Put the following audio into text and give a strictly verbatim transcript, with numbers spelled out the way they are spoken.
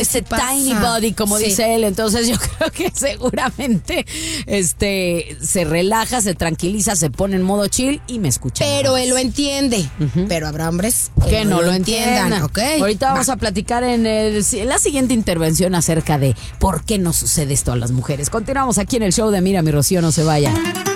ese tiny body, como sí. dice él. Entonces yo creo que seguramente este se relaja, se tranquiliza, se pone en modo chill y me escucha. Pero él lo entiende. Uh-huh. Pero habrá hombres que, que no, no lo entiendan. entiendan. Okay. Ahorita vamos Va. a platicar en, el, en la siguiente intervención acerca de por qué nos sucede esto a las mujeres. Continuamos aquí en el show de Mira mi Rocío, no se vaya.